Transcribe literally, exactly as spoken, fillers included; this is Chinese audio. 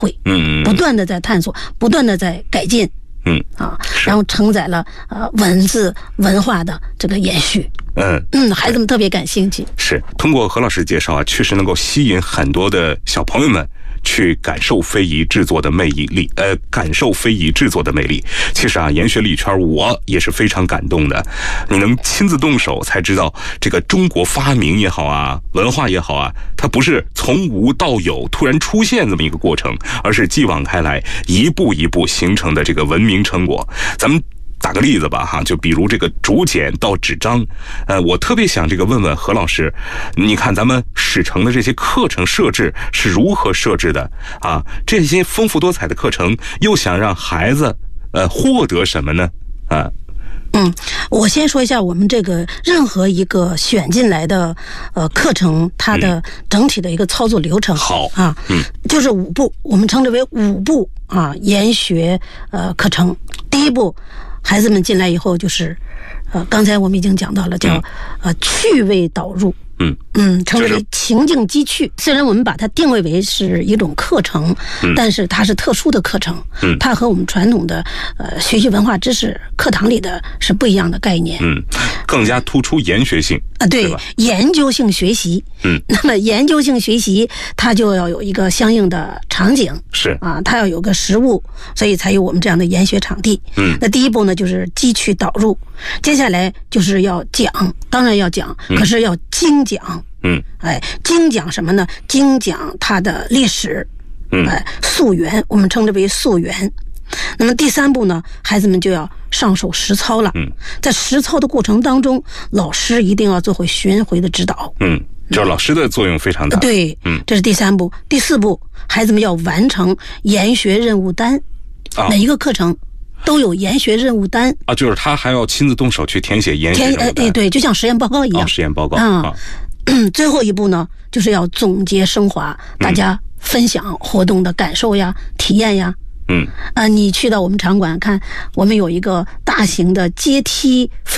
会， 嗯， 不断的在探索，不断的在改进。 嗯啊，然后承载了呃文字文化的这个延续。 嗯嗯，孩子们特别感兴趣。 是通过何老师介绍啊，确实能够吸引很多的小朋友们去感受非遗制作的魅力，呃，感受非遗制作的魅力。其实啊，研学力圈我也是非常感动的。你能亲自动手，才知道这个中国发明也好啊，文化也好啊，它不是从无到有突然出现这么一个过程，而是继往开来，一步一步形成的这个文明成果。咱们打个例子吧哈，就比如这个竹简到纸张，呃，我特别想这个问问何老师，你看咱们史城的这些课程设置是如何设置的啊？这些丰富多彩的课程，又想让孩子呃获得什么呢？啊？ 嗯，我先说一下我们这个任何一个选进来的呃课程，它的整体的一个操作流程。 好啊，嗯，就是五步，我们称之为五步啊研学呃课程。第一步，孩子们进来以后就是，呃，刚才我们已经讲到了，叫呃趣味导入。 嗯嗯，称之为情境机趣。虽然我们把它定位为是一种课程，嗯、但是它是特殊的课程。嗯，它和我们传统的呃学习文化知识课堂里的是不一样的概念。 嗯，更加突出研学性啊，对，对研究性学习。嗯，那么研究性学习它就要有一个相应的场景， 是啊，它要有个实物，所以才有我们这样的研学场地。嗯，那第一步呢就是机趣导入，接下来就是要讲，当然要讲，可是要精讲。 嗯， 哎，精讲什么呢？精讲它的历史，嗯，哎，溯源，我们称之为溯源。那么第三步呢，孩子们就要上手实操了。嗯，在实操的过程当中，老师一定要做回巡回的指导。 嗯，就是老师的作用非常大。 对，嗯，这是第三步。第四步，孩子们要完成研学任务单，啊、每一个课程都有研学任务单啊，就是他还要亲自动手去填写研学任务单。 填，哎，对，就像实验报告一样。 哦、实验报告啊。嗯最后一步呢，就是要总结升华，大家分享活动的感受呀、体验呀。 嗯， 啊，你去到我们场馆看，我们有一个大型的阶梯。